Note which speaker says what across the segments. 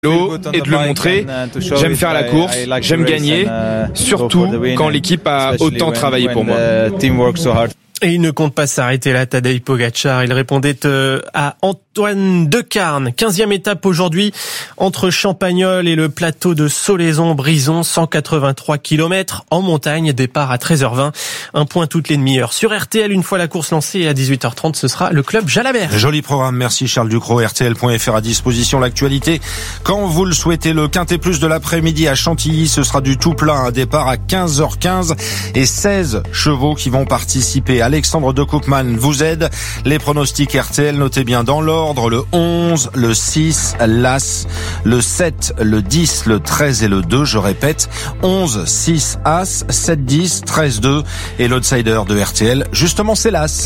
Speaker 1: et de le montrer. J'aime faire la course, j'aime gagner, surtout quand l'équipe a autant travaillé pour moi.
Speaker 2: Et il ne compte pas s'arrêter là, Tadej Pogačar. Il répondait à Antoine Decarne. 15e étape aujourd'hui entre Champagnole et le plateau de Solaison-Brison. 183 km en montagne. Départ à 13h20. Un point toutes les demi-heures. Sur RTL, une fois la course lancée, et à 18h30, ce sera le club Jalabert.
Speaker 3: Joli programme. Merci Charles Ducrot. RTL.fr à disposition. L'actualité, quand vous le souhaitez, le Quintet Plus de l'après-midi à Chantilly. Ce sera du tout plein. Un départ à 15h15 et 16 chevaux qui vont participer. Alexandre de Koopman vous aide. Les pronostics RTL, notez bien dans l'ordre: le 11, le 6, l'As, le 7, le 10, le 13 et le 2. Je répète, 11, 6, As, 7, 10, 13, 2. Et l'outsider de RTL, justement, c'est l'As.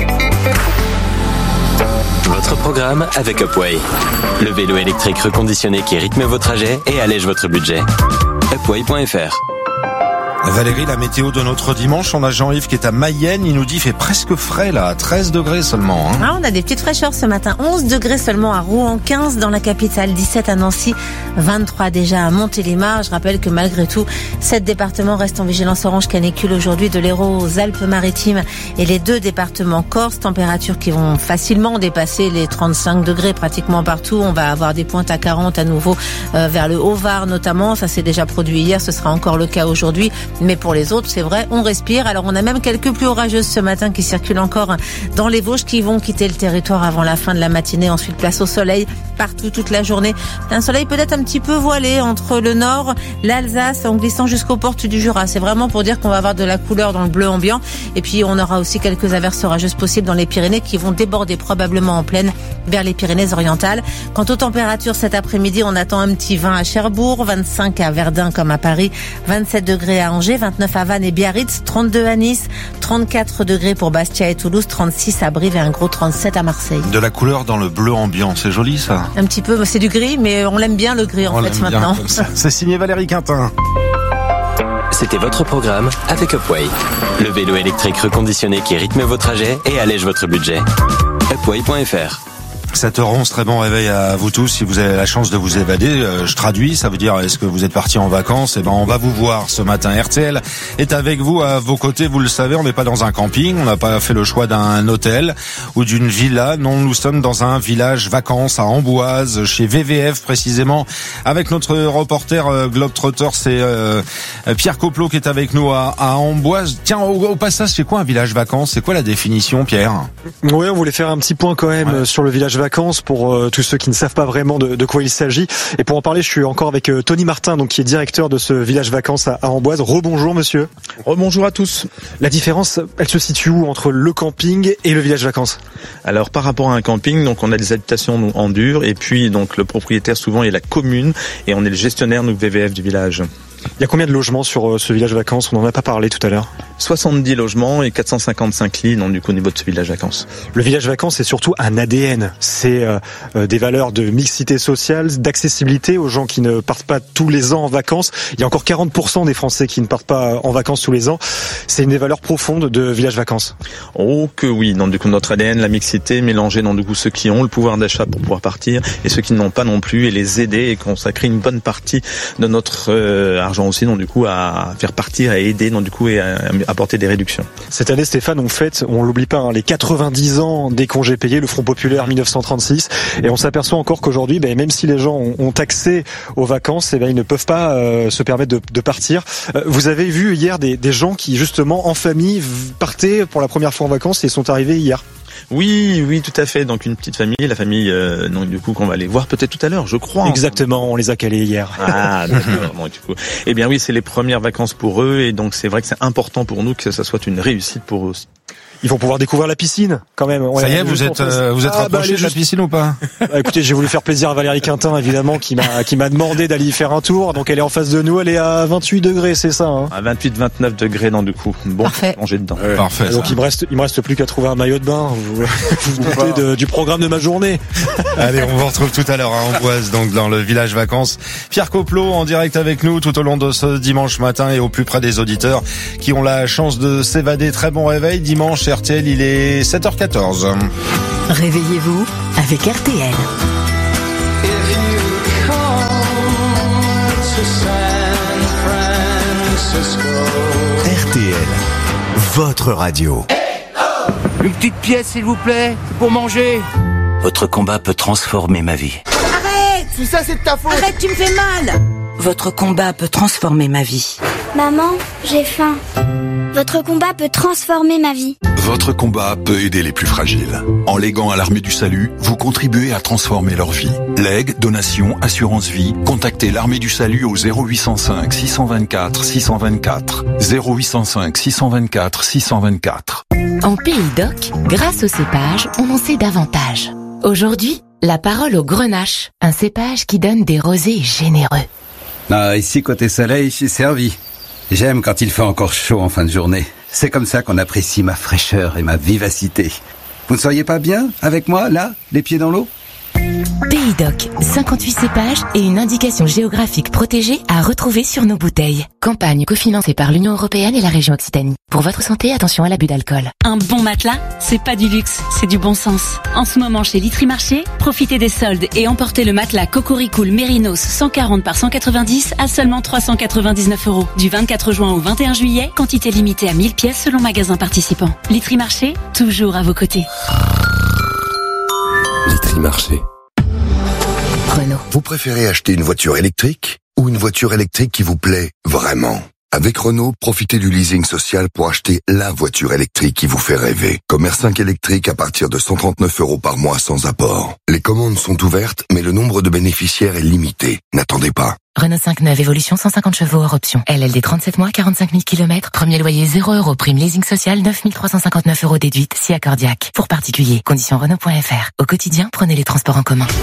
Speaker 4: Votre programme avec Upway. Le vélo électrique reconditionné qui rythme vos trajets et allège votre budget. Upway.fr.
Speaker 3: Valérie, la météo de notre dimanche, on a Jean-Yves qui est à Mayenne, il nous dit il fait presque frais là, 13 degrés seulement.
Speaker 5: Ah, on a des petites fraîcheurs ce matin, 11 degrés seulement à Rouen, 15 dans la capitale, 17 à Nancy, 23 déjà à Montélimar. Je rappelle que malgré tout, 7 départements restent en vigilance orange canicule aujourd'hui, de l'Hérault aux Alpes-Maritimes et les 2 départements corse, températures qui vont facilement dépasser les 35 degrés pratiquement partout. On va avoir des pointes à 40 à nouveau vers le Haut-Var notamment, ça s'est déjà produit hier, ce sera encore le cas aujourd'hui. Mais pour les autres, c'est vrai, on respire. Alors, on a même quelques pluies orageuses ce matin qui circulent encore dans les Vosges, qui vont quitter le territoire avant la fin de la matinée. Ensuite, place au soleil partout toute la journée. Un soleil peut-être un petit peu voilé entre le nord, l'Alsace, en glissant jusqu'aux portes du Jura. C'est vraiment pour dire qu'on va avoir de la couleur dans le bleu ambiant. Et puis, on aura aussi quelques averses orageuses possibles dans les Pyrénées qui vont déborder probablement en plaine vers les Pyrénées-Orientales. Quant aux températures, cet après-midi, on attend un petit 20 à Cherbourg, 25 à Verdun comme à Paris, 27 degrés à Angers, 29 à Vannes et Biarritz, 32 à Nice, 34 degrés pour Bastia et Toulouse, 36 à Brive et un gros 37 à Marseille.
Speaker 3: De la couleur dans le bleu ambiant, c'est joli ça.
Speaker 5: Un petit peu, c'est du gris, mais on l'aime bien le gris en fait maintenant.
Speaker 3: C'est signé Valérie Quintin.
Speaker 4: C'était votre programme avec Upway. Le vélo électrique reconditionné qui rythme vos trajets et allège votre budget. Upway.fr.
Speaker 3: 7h11, très bon réveil à vous tous. Si vous avez la chance de vous évader, je traduis, ça veut dire est-ce que vous êtes partis en vacances? Eh ben, on va vous voir ce matin. RTL est avec vous, à vos côtés. Vous le savez, on n'est pas dans un camping, on n'a pas fait le choix d'un hôtel ou d'une villa. Non, nous sommes dans un village vacances à Amboise, chez VVF précisément, avec notre reporter Globetrotter, c'est Pierre Coplot qui est avec nous à Amboise. Tiens, au passage, c'est quoi un village vacances? C'est quoi la définition, Pierre?
Speaker 6: Oui, on voulait faire un petit point quand même sur le village vacances pour tous ceux qui ne savent pas vraiment de quoi il s'agit. Et pour en parler, je suis encore avec Tony Martin, donc qui est directeur de ce village vacances à Amboise. Rebonjour monsieur.
Speaker 7: Rebonjour à tous.
Speaker 6: La différence, elle se situe où entre le camping et le village vacances?
Speaker 7: Alors par rapport à un camping, donc on a des habitations nous, en dur, et puis donc le propriétaire souvent est la commune et on est le gestionnaire nous VVF du village.
Speaker 6: Il y a combien de logements sur ce village vacances? On n'en a pas parlé tout à l'heure.
Speaker 7: 70 logements et 455 lits donc, du coup, au niveau de ce village vacances.
Speaker 6: Le village vacances, c'est surtout un ADN. C'est des valeurs de mixité sociale, d'accessibilité aux gens qui ne partent pas tous les ans en vacances. Il y a encore 40% des Français qui ne partent pas en vacances tous les ans. C'est une des valeurs profondes de village vacances.
Speaker 7: Oh que oui, donc du coup notre ADN, la mixité, mélanger donc du coup ceux qui ont le pouvoir d'achat pour pouvoir partir et ceux qui n'ont pas non plus, et les aider et consacrer une bonne partie de notre argent aussi donc du coup à faire partir, à aider donc du coup et à apporter des réductions.
Speaker 6: Cette année, Stéphane, on fête, on l'oublie pas, les 90 ans des congés payés, le Front populaire 1936, et on s'aperçoit encore qu'aujourd'hui, même si les gens ont accès aux vacances, ils ne peuvent pas se permettre de partir. Vous avez vu hier des gens qui justement en famille partaient pour la première fois en vacances et sont arrivés hier.
Speaker 7: Oui, tout à fait. Donc une petite famille, la famille, donc du coup qu'on va aller voir peut-être tout à l'heure, je crois.
Speaker 6: Exactement, on les a calés hier.
Speaker 7: Ah, d'accord. Bon, du coup, eh bien oui, c'est les premières vacances pour eux, et donc c'est vrai que c'est important pour nous que ça soit une réussite pour eux aussi.
Speaker 6: Ils vont pouvoir découvrir la piscine, quand même.
Speaker 3: Ça y est, vous êtes rapprochés de la piscine ou pas?
Speaker 6: Écoutez, j'ai voulu faire plaisir à Valérie Quintin, évidemment, qui m'a demandé d'aller y faire un tour. Donc elle est en face de nous, elle est à 28 degrés, c'est ça, hein?
Speaker 7: À 28-29 degrés, non, du coup. Bon,
Speaker 5: parfait.
Speaker 7: Manger dedans.
Speaker 3: Parfait.
Speaker 6: Donc il me reste plus qu'à trouver un maillot de bain. Vous doutez du programme de ma journée.
Speaker 3: Allez, on vous retrouve tout à l'heure à Amboise, donc dans le village vacances. Pierre Coplot en direct avec nous tout au long de ce dimanche matin et au plus près des auditeurs qui ont la chance de s'évader. Très bon réveil dimanche, RTL, il est 7h14.
Speaker 8: Réveillez-vous avec RTL. RTL, votre radio.
Speaker 9: Une petite pièce, s'il vous plaît, pour manger.
Speaker 10: Votre combat peut transformer ma vie.
Speaker 9: Arrête! Tout ça, c'est de ta faute!
Speaker 5: Arrête, tu me fais mal!
Speaker 11: Votre combat peut transformer ma vie.
Speaker 12: Maman, j'ai faim. Votre combat peut transformer ma vie.
Speaker 8: Votre combat peut aider les plus fragiles. En léguant à l'Armée du Salut, vous contribuez à transformer leur vie. Legs, donations, assurance vie, contactez l'Armée du Salut au 0805 624 624. 0805 624 624.
Speaker 13: En Pays d'Oc, grâce au cépage, on en sait davantage. Aujourd'hui, la parole au grenache, un cépage qui donne des rosés généreux.
Speaker 14: Ici, côté soleil, je suis servi. J'aime quand il fait encore chaud en fin de journée. C'est comme ça qu'on apprécie ma fraîcheur et ma vivacité. Vous ne seriez pas bien avec moi, là, les pieds dans l'eau ?
Speaker 13: Pays d'Oc, 58 cépages et une indication géographique protégée à retrouver sur nos bouteilles. Campagne cofinancée par l'Union européenne et la région Occitanie. Pour votre santé, attention à l'abus d'alcool.
Speaker 15: Un bon matelas, c'est pas du luxe, c'est du bon sens. En ce moment chez Litry Marché, profitez des soldes et emportez le matelas Cocoricool Mérinos 140 par 190 à seulement 399 €. Du 24 juin au 21 juillet, quantité limitée à 1000 pièces selon magasin participant. Litry Marché, toujours à vos côtés.
Speaker 8: Litry Marché.
Speaker 13: Renault.
Speaker 16: Vous préférez acheter une voiture électrique ou une voiture électrique qui vous plaît vraiment ? Avec Renault, profitez du leasing social pour acheter la voiture électrique qui vous fait rêver. Comme R5 électrique à partir de 139 € par mois sans apport. Les commandes sont ouvertes, mais le nombre de bénéficiaires est limité. N'attendez pas.
Speaker 13: Renault 5 neuve, évolution 150 chevaux hors option. LLD 37 mois, 45 000 km. Premier loyer 0 €. Prime leasing social 9 359 € déduite si accordiaque. Pour particuliers, conditions Renault.fr. Au quotidien, prenez les transports en commun.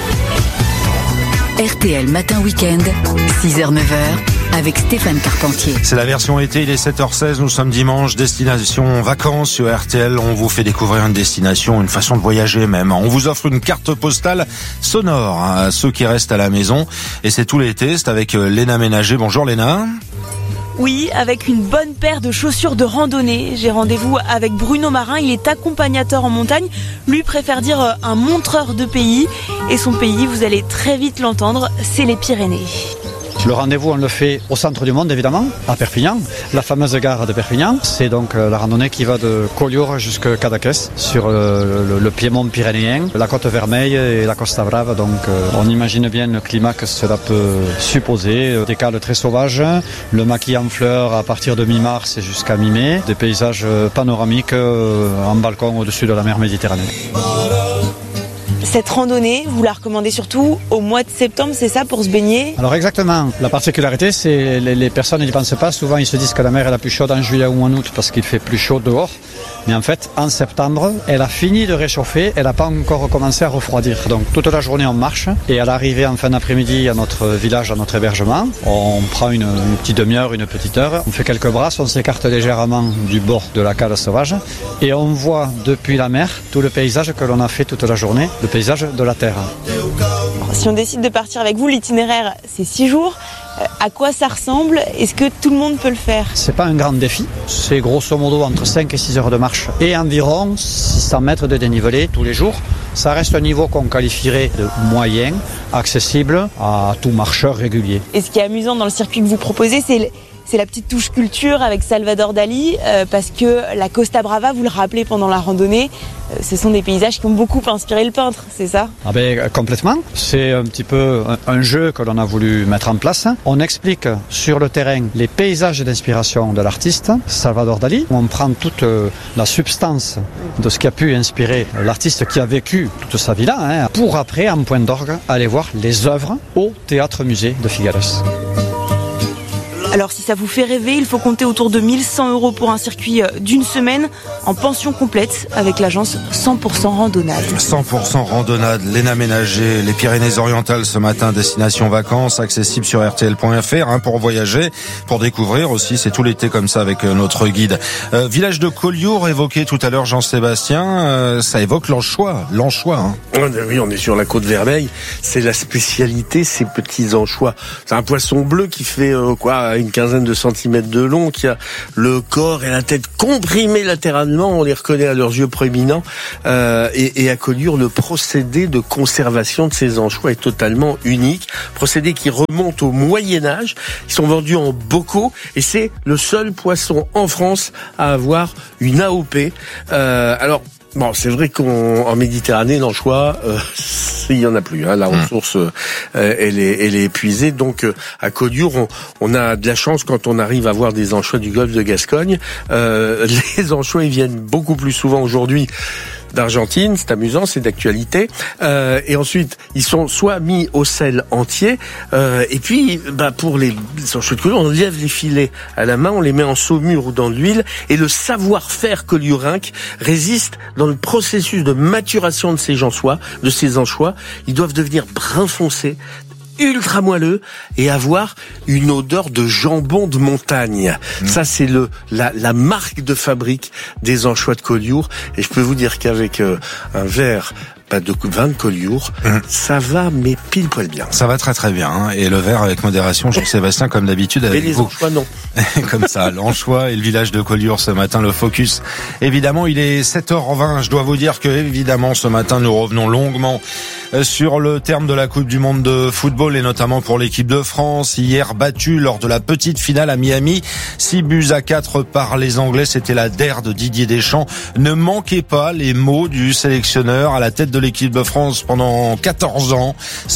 Speaker 11: RTL Matin Week-end, 6h-9h, avec Stéphane Carpentier.
Speaker 3: C'est la version été, il est 7h16, nous sommes dimanche, destination vacances sur RTL. On vous fait découvrir une destination, une façon de voyager même. On vous offre une carte postale sonore à ceux qui restent à la maison. Et c'est tout l'été, c'est avec Léna Ménager. Bonjour Léna.
Speaker 17: Oui, avec une bonne paire de chaussures de randonnée. J'ai rendez-vous avec Bruno Marin, il est accompagnateur en montagne. Lui préfère dire un montreur de pays. Et son pays, vous allez très vite l'entendre, c'est les Pyrénées.
Speaker 18: Le rendez-vous, on le fait au centre du monde, évidemment, à Perpignan, la fameuse gare de Perpignan. C'est donc la randonnée qui va de Collioure jusqu'à Cadaqués, sur le piémont pyrénéen, la côte Vermeille et la Costa Brava. Donc on imagine bien le climat que cela peut supposer. Des cales très sauvages, le maquis en fleurs à partir de mi-mars et jusqu'à mi-mai. Des paysages panoramiques en balcon au-dessus de la mer Méditerranée.
Speaker 17: Cette randonnée, vous la recommandez surtout au mois de septembre, c'est ça, pour se baigner ?
Speaker 18: Alors exactement. La particularité, c'est les personnes n'y pensent pas. Souvent, ils se disent que la mer est la plus chaude en juillet ou en août parce qu'il fait plus chaud dehors. Mais en fait, en septembre, elle a fini de réchauffer, elle n'a pas encore commencé à refroidir. Donc toute la journée, on marche. Et à l'arrivée en fin d'après-midi à notre village, à notre hébergement, on prend une petite demi-heure, une petite heure. On fait quelques brasses, on s'écarte légèrement du bord de la cale sauvage. Et on voit depuis la mer tout le paysage que l'on a fait toute la journée. Le paysage de la terre.
Speaker 17: Si on décide de partir avec vous, l'itinéraire c'est 6 jours. À quoi ça ressemble ? Est-ce que tout le monde peut le faire ?
Speaker 18: C'est pas un grand défi. C'est grosso modo entre 5 et 6 heures de marche et environ 600 mètres de dénivelé tous les jours. Ça reste un niveau qu'on qualifierait de moyen, accessible à tout marcheur régulier.
Speaker 17: Et ce qui est amusant dans le circuit que vous proposez, c'est la petite touche culture avec Salvador Dali, parce que la Costa Brava, vous le rappelez pendant la randonnée, ce sont des paysages qui ont beaucoup inspiré le peintre, c'est ça ?
Speaker 18: Ah ben complètement. C'est un petit peu un jeu que l'on a voulu mettre en place. On explique sur le terrain les paysages d'inspiration de l'artiste Salvador Dali. On prend toute la substance de ce qui a pu inspirer l'artiste qui a vécu toute sa vie là, pour après, en point d'orgue, aller voir les œuvres au Théâtre-Musée de Figueres.
Speaker 17: Alors si ça vous fait rêver, il faut compter autour de 1 100 € pour un circuit d'une semaine en pension complète avec l'agence 100% Randonnade.
Speaker 3: 100% Randonnade, Léna Ménager, les Pyrénées-Orientales ce matin, destination vacances, accessible sur rtl.fr pour voyager, pour découvrir aussi, c'est tout l'été comme ça avec notre guide. Village de Collioure évoqué tout à l'heure Jean-Sébastien, ça évoque l'anchois.
Speaker 19: Oui, on est sur la côte Vermeille, c'est la spécialité, ces petits anchois. C'est un poisson bleu qui fait une quinzaine de centimètres de long, qui a le corps et la tête comprimés latéralement, on les reconnaît à leurs yeux proéminents, et à Collioure, le procédé de conservation de ces anchois est totalement unique, procédé qui remonte au Moyen-Âge. Ils sont vendus en bocaux et c'est le seul poisson en France à avoir une AOP. Alors, bon, c'est vrai qu'en Méditerranée, l'anchois, il y en a plus. La ressource, elle est épuisée. Donc, à Collioure, on a de la chance quand on arrive à voir des anchois du golfe de Gascogne. Les anchois, ils viennent beaucoup plus souvent aujourd'hui d'Argentine, c'est amusant, c'est d'actualité. Et ensuite, ils sont soit mis au sel entier, et puis pour les anchois de Collioure, on lève les filets à la main, on les met en saumure ou dans de l'huile, et le savoir-faire colliourinque résiste dans le processus de maturation de ces anchois. Ils doivent devenir brun foncé, ultra moelleux et avoir une odeur de jambon de montagne. Ça, c'est la marque de fabrique des anchois de Collioure. Et je peux vous dire qu'avec un verre de vin de Collioure, ça va, mais pile poil bien.
Speaker 3: Ça va très très bien, hein. Et le verre avec modération, Jean-Sébastien, comme d'habitude avec
Speaker 19: vous. Et les anchois, non.
Speaker 3: Comme ça, l'anchois et le village de Collioure ce matin, le focus. Évidemment, il est 7h20. Je dois vous dire que, évidemment, ce matin, nous revenons longuement sur le terme de la Coupe du Monde de football et notamment pour l'équipe de France. Hier battue lors de la petite finale à Miami, 6-4 par les Anglais. C'était la DER de Didier Deschamps. Ne manquez pas les mots du sélectionneur à la tête de l'équipe de France pendant 14 ans.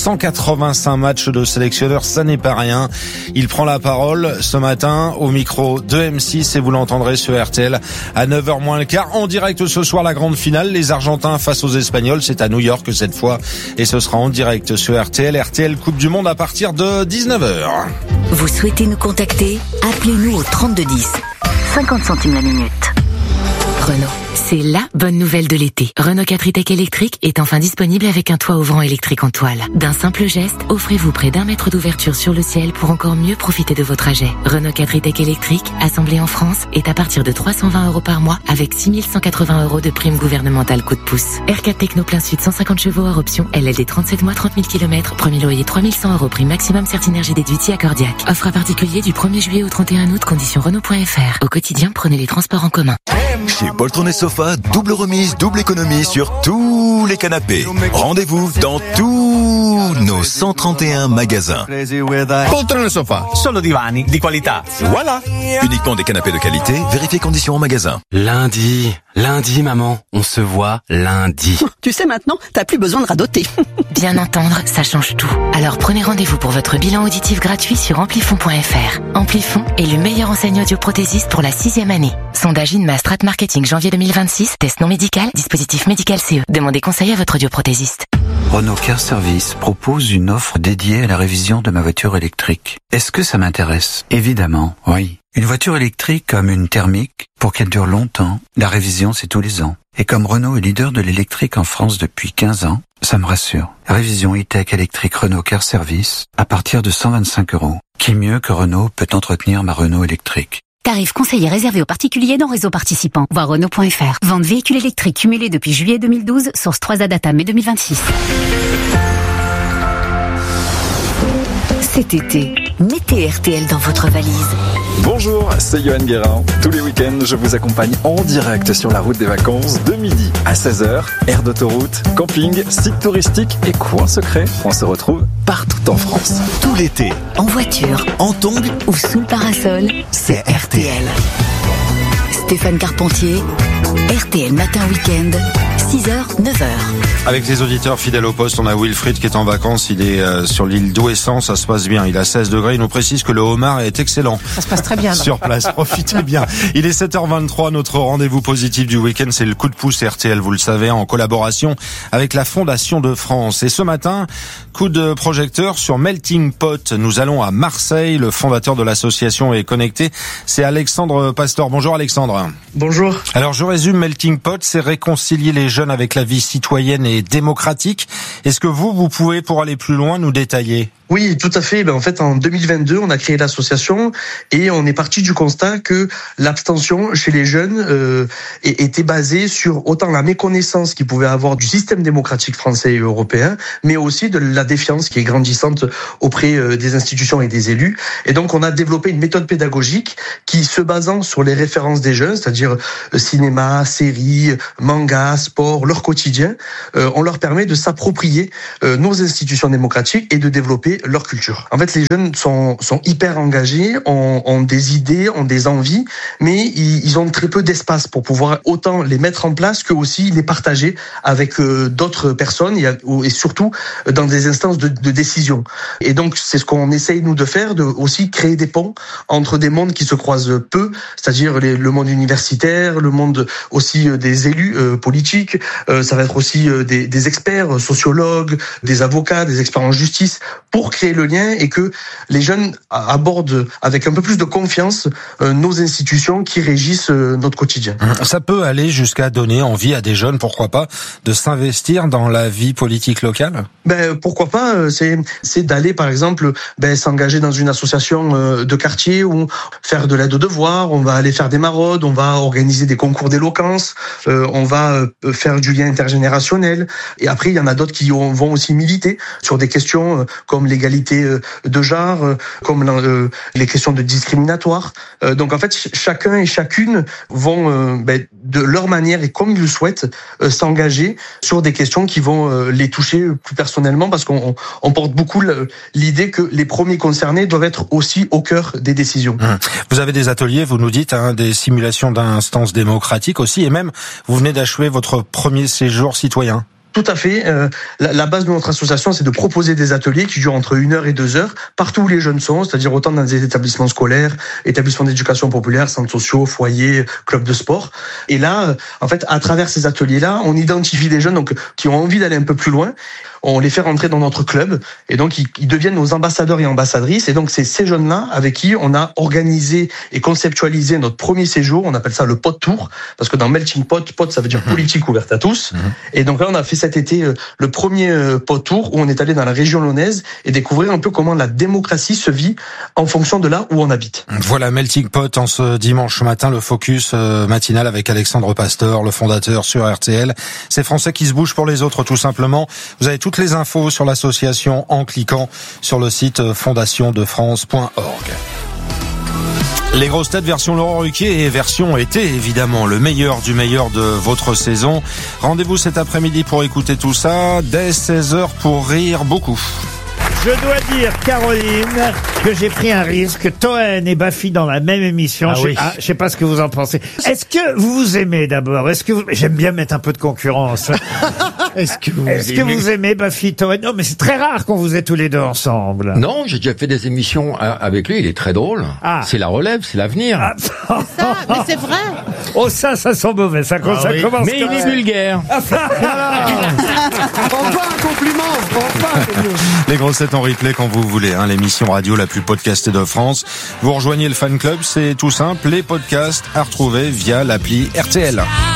Speaker 3: 185 matchs de sélectionneur, ça n'est pas rien. Il prend la parole ce matin au micro de M6 et vous l'entendrez sur RTL à 9h moins le quart. En direct ce soir, la grande finale. Les Argentins face aux Espagnols. C'est à New York cette fois. Et ce sera en direct sur RTL. RTL Coupe du Monde à partir de 19h.
Speaker 11: Vous souhaitez nous contacter? Appelez-nous au 3210. 50 centimes la minute.
Speaker 13: Renault. C'est la bonne nouvelle de l'été. Renault 4 e-Tech électrique est enfin disponible avec un toit ouvrant électrique en toile. D'un simple geste, offrez-vous près d'1 mètre d'ouverture sur le ciel pour encore mieux profiter de vos trajets. Renault 4 e-Tech électrique, assemblé en France, est à partir de 320 € par mois avec 6 180 € de prime gouvernementale coup de pouce. R4 Techno plein sud 150 chevaux hors option, LLD 37 mois 30 000 km, premier loyer 3100 € prime maximum Certinergie déduite si accordiaque. Offre à particulier du 1er juillet au 31 août, conditions Renault.fr. Au quotidien, prenez les transports en commun.
Speaker 20: Chez Poltron et Sofa, double remise, double économie sur tous les canapés. Rendez-vous dans tous nos 131 magasins.
Speaker 21: Poltron et Sofa, solo divani di qualità. Voilà.
Speaker 20: Uniquement des canapés de qualité, vérifiez conditions en magasin.
Speaker 22: Lundi, maman, on se voit lundi.
Speaker 23: Tu sais maintenant, t'as plus besoin de radoter.
Speaker 13: Bien entendre, ça change tout. Alors prenez rendez-vous pour votre bilan auditif gratuit sur amplifon.fr. Amplifon est le meilleur enseignant audioprothésiste pour la 6e année. Sondage INMA Strat Marketing janvier 2026, test non médical, dispositif médical CE. Demandez conseil à votre audioprothésiste.
Speaker 10: Renault Car Service propose une offre dédiée à la révision de ma voiture électrique. Est-ce que ça m'intéresse? Évidemment, oui. Une voiture électrique comme une thermique, pour qu'elle dure longtemps, la révision c'est tous les ans. Et comme Renault est leader de l'électrique en France depuis 15 ans, ça me rassure. Révision e-Tech électrique Renault Car Service à partir de 125 €. Qui mieux que Renault peut entretenir ma Renault électrique?
Speaker 24: Tarif conseillé réservé aux particuliers dans réseau participant. Voir Renault.fr. Vente véhicule électrique cumulé depuis juillet 2012, source 3A data mai 2026.
Speaker 11: Cet été, mettez RTL dans votre valise.
Speaker 25: Bonjour, c'est Johan Guérin. Tous les week-ends, je vous accompagne en direct sur la route des vacances de midi à 16h. Aire d'autoroute, camping, site touristique et coin secret. On se retrouve partout en France.
Speaker 11: Tout l'été, en voiture, en tongs ou sous le parasol, c'est RTL. Stéphane Carpentier, RTL Matin Week-end, 6h, 9h.
Speaker 3: Avec les auditeurs fidèles au poste, on a Wilfried qui est en vacances. Il est sur l'île d'Ouessant, ça se passe bien. Il a 16 degrés. Il nous précise que le homard est excellent.
Speaker 5: Ça se passe très bien.
Speaker 3: Sur place, profitez bien. Il est 7h23. Notre rendez-vous positif du week-end, c'est le coup de pouce RTL, vous le savez, en collaboration avec la Fondation de France. Et ce matin, coup de projecteur sur Melting Pot. Nous allons à Marseille. Le fondateur de l'association est connecté. C'est Alexandre Pastor. Bonjour Alexandre.
Speaker 26: Bonjour.
Speaker 3: Alors je résume, Melting Pot, c'est réconcilier les jeunes avec la vie citoyenne et démocratique. Est-ce que vous pouvez, pour aller plus loin, nous détailler ?
Speaker 1: Oui, tout à fait. En fait, en 2022, on a créé l'association et on est parti du constat que l'abstention chez les jeunes était basée sur autant la méconnaissance qu'ils pouvaient avoir du système démocratique français et européen, mais aussi de la défiance qui est grandissante auprès des institutions et des élus. Et donc, on a développé une méthode pédagogique qui, se basant sur les références des jeunes, c'est-à-dire cinéma, séries, manga, sport, leur quotidien, on leur permet de s'approprier nos institutions démocratiques et de développer leur culture. En fait, les jeunes sont hyper engagés, ont des idées, ont des envies, mais ils ont très peu d'espace pour pouvoir autant les mettre en place que aussi les partager avec d'autres personnes et surtout dans des instances de décision. Et donc, c'est ce qu'on essaye, nous, de faire, de aussi créer des ponts entre des mondes qui se croisent peu, c'est-à-dire le monde universitaire, le monde aussi des élus politiques, ça va être aussi des experts, sociologues, des avocats, des experts en justice, pour créer le lien et que les jeunes abordent avec un peu plus de confiance nos institutions qui régissent notre quotidien.
Speaker 3: Ça peut aller jusqu'à donner envie à des jeunes, pourquoi pas, de s'investir dans la vie politique locale ?
Speaker 1: Pourquoi pas, c'est d'aller par exemple s'engager dans une association de quartier ou faire de l'aide aux devoirs, on va aller faire des maraudes, on va organiser des concours d'éloquence, on va faire du lien intergénérationnel et après il y en a d'autres qui vont aussi militer sur des questions comme l'égalité de genre, comme les questions de discriminatoire. Donc en fait, chacun et chacune vont de leur manière et comme ils le souhaitent s'engager sur des questions qui vont les toucher plus personnellement parce qu'on porte beaucoup l'idée que les premiers concernés doivent être aussi au cœur des décisions.
Speaker 3: Vous avez des ateliers, vous nous dites, des simulations d'instances démocratiques aussi et même vous venez d'achever votre premier séjour citoyen.
Speaker 1: Tout à fait. La base de notre association, c'est de proposer des ateliers qui durent entre 1 heure et 2 heures, partout où les jeunes sont, c'est-à-dire autant dans des établissements scolaires, établissements d'éducation populaire, centres sociaux, foyers, clubs de sport. Et là, en fait, à travers ces ateliers-là, on identifie des jeunes qui ont envie d'aller un peu plus loin. On les fait rentrer dans notre club et donc ils deviennent nos ambassadeurs et ambassadrices. Et donc c'est ces jeunes-là avec qui on a organisé et conceptualisé notre premier séjour. On appelle ça le Pot Tour parce que dans Melting Pot, pot ça veut dire politique ouverte à tous. Et donc là on a fait cet été le premier Pot Tour où on est allé dans la région lyonnaise et découvrir un peu comment la démocratie se vit en fonction de là où on habite.
Speaker 3: Voilà Melting Pot en ce dimanche matin, le focus matinal avec Alexandre Pasteur, le fondateur sur RTL. Ces Français qui se bougent pour les autres tout simplement. Vous avez toutes les infos sur l'association en cliquant sur le site fondationdefrance.org. Les grosses têtes version Laurent Ruquier et version été, évidemment, le meilleur du meilleur de votre saison. Rendez-vous cet après-midi pour écouter tout ça, dès 16h pour rire beaucoup.
Speaker 2: Je dois dire, Caroline, que j'ai pris un risque. Toen et Baffy dans la même émission. Je sais pas ce que vous en pensez. Est-ce que vous vous aimez d'abord? J'aime bien mettre un peu de concurrence. Est-ce que vous aimez Baffy, Toen? Non, mais c'est très rare qu'on vous ait tous les deux ensemble.
Speaker 4: Non, j'ai déjà fait des émissions avec lui. Il est très drôle. C'est la relève, c'est l'avenir.
Speaker 5: Mais c'est vrai.
Speaker 2: Oh, ça sent mauvais. Ça commence.
Speaker 4: Mais il est vulgaire.
Speaker 2: Enfin un compliment.
Speaker 3: Les grosses têtes en replay quand vous voulez, l'émission radio la plus podcastée de France. Vous rejoignez le fan club, c'est tout simple, les podcasts à retrouver via l'appli RTL.